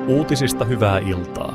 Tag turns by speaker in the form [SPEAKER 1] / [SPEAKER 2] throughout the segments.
[SPEAKER 1] Uutisista hyvää iltaa.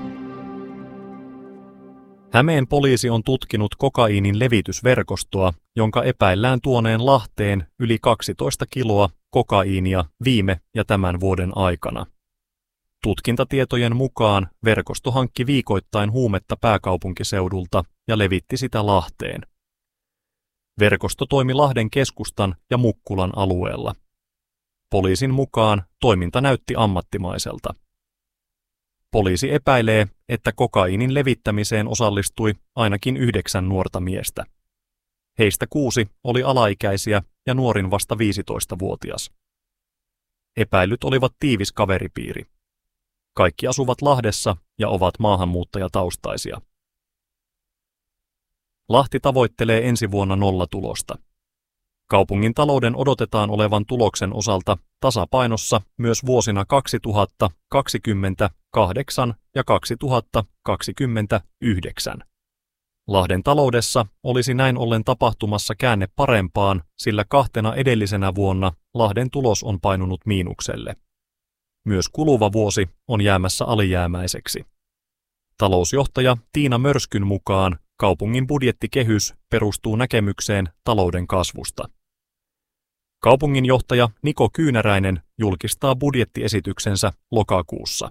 [SPEAKER 1] Hämeen poliisi on tutkinut kokaiinin levitysverkostoa, jonka epäillään tuoneen Lahteen yli 12 kiloa kokaiinia viime ja tämän vuoden aikana. Tutkintatietojen mukaan verkosto hankki viikoittain huumetta pääkaupunkiseudulta ja levitti sitä Lahteen. Verkosto toimi Lahden keskustan ja Mukkulan alueella. Poliisin mukaan toiminta näytti ammattimaiselta. Poliisi epäilee, että kokaiinin levittämiseen osallistui ainakin 9 nuorta miestä. Heistä 6 oli alaikäisiä ja nuorin vasta 15-vuotias. Epäilyt olivat tiivis kaveripiiri. Kaikki asuvat Lahdessa ja ovat maahanmuuttajataustaisia. Lahti tavoittelee ensi vuonna nollatulosta. Kaupungin talouden odotetaan olevan tuloksen osalta tasapainossa myös vuosina 2028 ja 2029. Lahden taloudessa olisi näin ollen tapahtumassa käänne parempaan, sillä 2 edellisenä vuonna Lahden tulos on painunut miinukselle. Myös kuluva vuosi on jäämässä alijäämäiseksi. Talousjohtaja Tiina Mörskyn mukaan kaupungin budjettikehys perustuu näkemykseen talouden kasvusta. Kaupunginjohtaja Niko Kyynäräinen julkistaa budjettiesityksensä lokakuussa.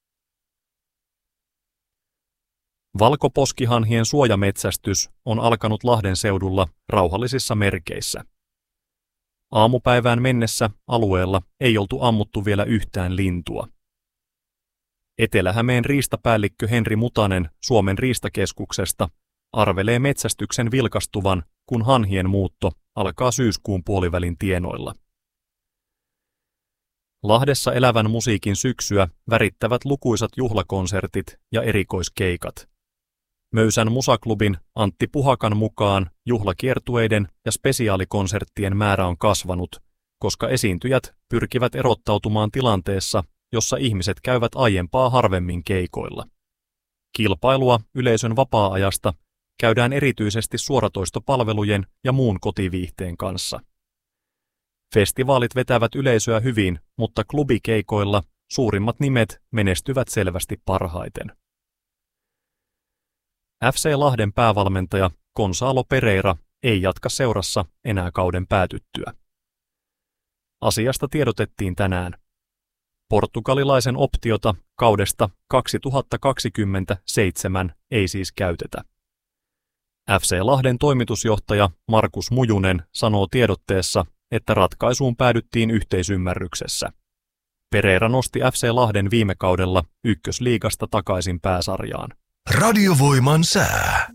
[SPEAKER 1] Valkoposkihanhien suojametsästys on alkanut Lahden seudulla rauhallisissa merkeissä. Aamupäivään mennessä alueella ei oltu ammuttu vielä yhtään lintua. Etelä-Hämeen riistapäällikkö Henri Mutanen Suomen riistakeskuksesta arvelee metsästyksen vilkastuvan, kun hanhien muutto alkaa syyskuun puolivälin tienoilla. Lahdessa elävän musiikin syksyä värittävät lukuisat juhlakonsertit ja erikoiskeikat. Möysän musaklubin Antti Puhakan mukaan juhlakiertueiden ja spesiaalikonserttien määrä on kasvanut, koska esiintyjät pyrkivät erottautumaan tilanteessa, jossa ihmiset käyvät aiempaa harvemmin keikoilla. Kilpailua yleisön vapaa-ajasta käydään erityisesti suoratoistopalvelujen ja muun kotiviihteen kanssa. Festivaalit vetävät yleisöä hyvin, mutta klubikeikoilla suurimmat nimet menestyvät selvästi parhaiten. FC Lahden päävalmentaja Gonzalo Pereira ei jatka seurassa enää kauden päätyttyä. Asiasta tiedotettiin tänään. Portugalilaisen optiota kaudesta 2027 ei siis käytetä. FC Lahden toimitusjohtaja Markus Mujunen sanoo tiedotteessa, että ratkaisuun päädyttiin yhteisymmärryksessä. Pereira nosti FC Lahden viime kaudella ykkösliigasta takaisin pääsarjaan.
[SPEAKER 2] Radiovoiman sää.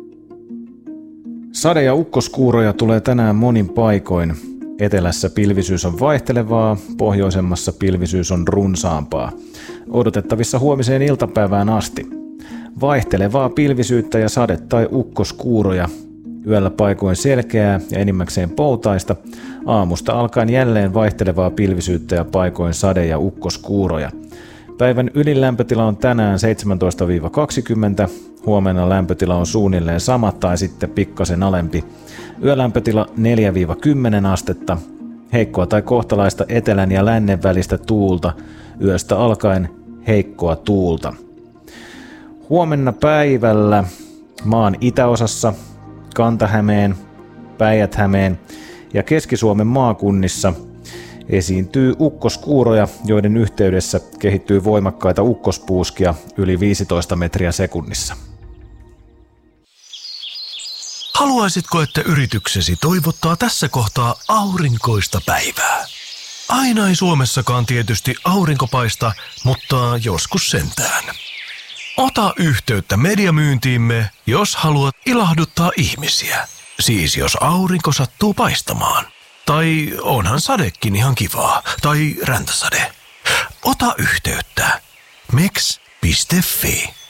[SPEAKER 3] Sade- ja ukkoskuuroja tulee tänään monin paikoin. Etelässä pilvisyys on vaihtelevaa, pohjoisemmassa pilvisyys on runsaampaa. Odotettavissa huomiseen iltapäivään asti. Vaihtelevaa pilvisyyttä ja sade- tai ukkoskuuroja. Yöllä paikoin selkeää ja enimmäkseen poutaista. Aamusta alkaen jälleen vaihtelevaa pilvisyyttä ja paikoin sade- ja ukkoskuuroja. Päivän ylin lämpötila on tänään 17-20. Huomenna lämpötila on suunnilleen sama tai sitten pikkasen alempi. Yölämpötila 4-10 astetta. Heikkoa tai kohtalaista etelän ja lännen välistä tuulta. Yöstä alkaen heikkoa tuulta. Huomenna päivällä maan itäosassa, Kanta-Hämeen, Päijät-Hämeen ja Keski-Suomen maakunnissa esiintyy ukkoskuuroja, joiden yhteydessä kehittyy voimakkaita ukkospuuskia yli 15 metriä sekunnissa.
[SPEAKER 2] Haluaisitko, että yrityksesi toivottaa tässä kohtaa aurinkoista päivää? Aina ei Suomessakaan tietysti aurinko paista, mutta joskus sentään. Ota yhteyttä mediamyyntiimme, jos haluat ilahduttaa ihmisiä. Siis jos aurinko sattuu paistamaan. Tai onhan sadekin ihan kivaa. Tai räntäsade. Ota yhteyttä. meks.fi